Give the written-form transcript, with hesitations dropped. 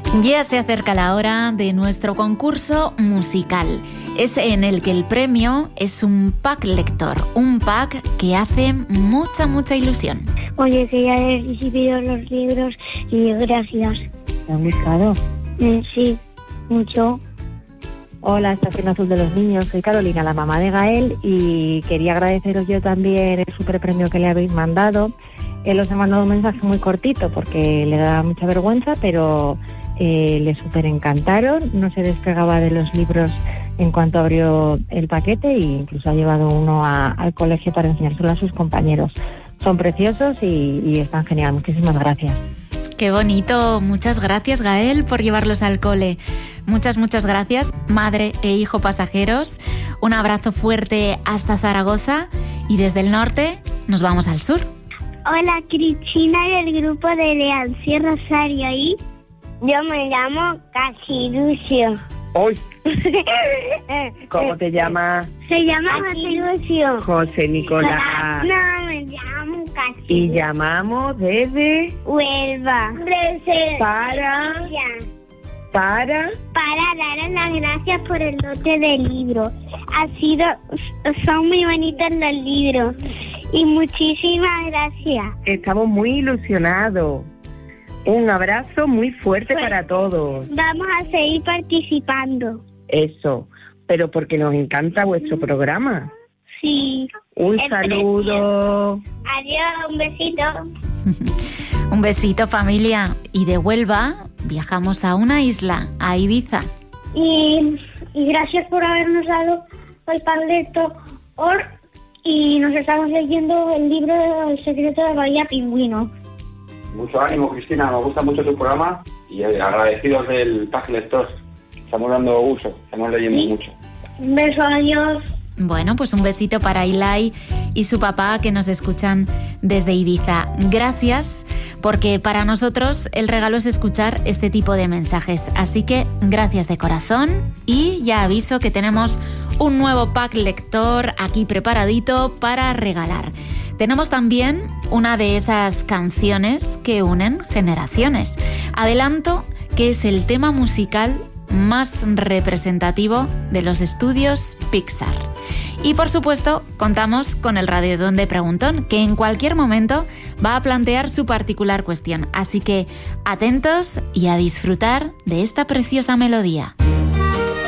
Ya se acerca la hora de nuestro concurso musical. Es en el que el premio es un pack lector, un pack que hace mucha ilusión. Oye, que ya he recibido los libros y gracias. ¿Te han gustado? Sí, mucho. Hola, Estación Azul de los Niños. Soy Carolina, la mamá de Gael, y quería agradeceros yo también el superpremio que le habéis mandado. Él os ha mandado un mensaje muy cortito porque le da mucha vergüenza, pero le súper encantaron. No se despegaba de los libros en cuanto abrió el paquete, e incluso ha llevado uno al colegio para enseñárselo a sus compañeros. Son preciosos y están genial. Muchísimas gracias. Qué bonito. Muchas gracias, Gael, por llevarlos al cole. Muchas gracias, madre e hijo pasajeros. Un abrazo fuerte hasta Zaragoza y desde el norte nos vamos al sur. Hola, Cristina del grupo de Leancio Rosario y yo me llamo Casilucio. ¡Hoy! ¿Cómo te llamas? Se llama Casilucio. José Nicolás. No, me llamo Casilucio. Y llamamos desde Huelva. para daros las gracias por el lote del libro. Son muy bonitos los libros. Y muchísimas gracias. Estamos muy ilusionados. Un abrazo muy fuerte para todos. Vamos a seguir participando. Eso, pero porque nos encanta vuestro programa. Sí. Un saludo. Adiós, un besito. Un besito, familia. Y de Huelva viajamos a una isla, a Ibiza. Y gracias por habernos dado el pan lector. Y nos estamos leyendo el libro El secreto de Bahía Pingüino. Mucho ánimo, Cristina, nos gusta mucho tu programa y agradecidos del pack lector. Estamos dando uso, estamos leyendo mucho. Un beso, adiós. Bueno, pues un besito para Ilai y su papá que nos escuchan desde Ibiza. Gracias, porque para nosotros el regalo es escuchar este tipo de mensajes. Así que gracias de corazón y ya aviso que tenemos un nuevo pack lector aquí preparadito para regalar. Tenemos también una de esas canciones que unen generaciones. Adelanto que es el tema musical más representativo de los estudios Pixar. Y por supuesto, contamos con el Radiodón de Preguntón, que en cualquier momento va a plantear su particular cuestión. Así que atentos y a disfrutar de esta preciosa melodía.